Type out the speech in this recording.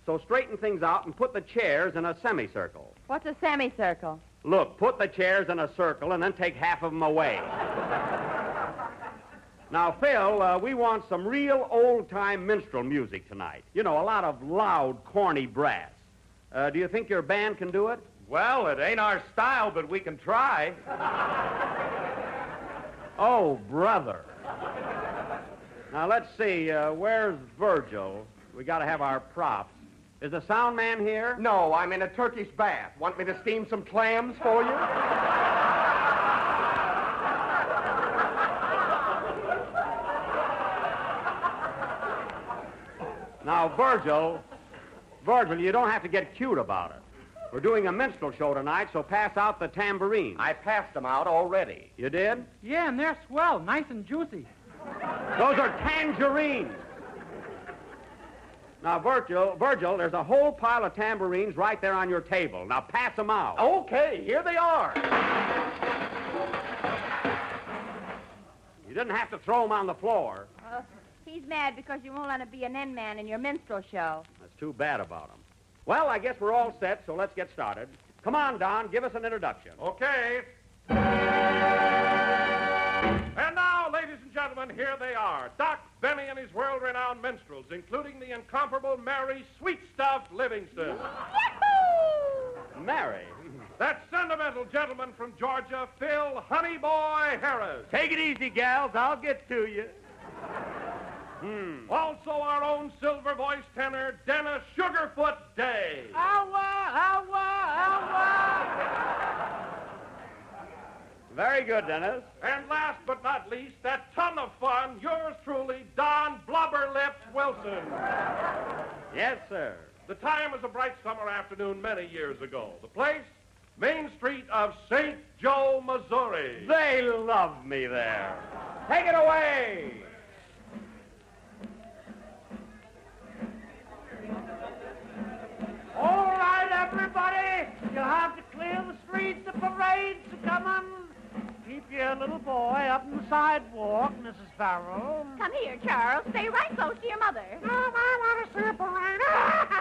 So straighten things out and put the chairs in a semicircle. What's a semicircle? Look, put the chairs in a circle and then take half of them away. Now, Phil, we want some real old-time minstrel music tonight. You know, a lot of loud, corny brass. Do you think your band can do it? Well, it ain't our style, but we can try. Oh, brother. Now, let's see. Where's Virgil? We got to have our props. Is the sound man here? No, I'm in a Turkish bath. Want me to steam some clams for you? Now, Virgil, you don't have to get cute about it. We're doing a minstrel show tonight, so pass out the tambourines. I passed them out already. You did? Yeah, and they're swell, nice and juicy. Those are tangerines. Now, Virgil, there's a whole pile of tambourines right there on your table. Now, pass them out. Okay, here they are. You didn't have to throw them on the floor. He's mad because you won't let him be an end man in your minstrel show. That's too bad about him. Well, I guess we're all set, so let's get started. Come on, Don, give us an introduction. Okay. And now, ladies and gentlemen, here they are. Doc Benny and his world-renowned minstrels, including the incomparable Mary Sweetstuff Livingston. Yahoo! Mary. That sentimental gentleman from Georgia, Phil Honeyboy Harris. Take it easy, gals. I'll get to you. Also our own silver-voiced tenor, Dennis Sugarfoot Day. Very good, Dennis. And last but not least, that ton of fun, yours truly, Don Blubberlips Wilson. Yes, sir. The time was a bright summer afternoon many years ago. The place, Main Street of St. Joe, Missouri. They love me there. Take it away. All right, everybody. You'll have to clear the streets, the parades to come on. Keep your little boy up on the sidewalk, Mrs. Farrell. Come here, Charles. Stay right close to your mother. Mom, I want to see a parade.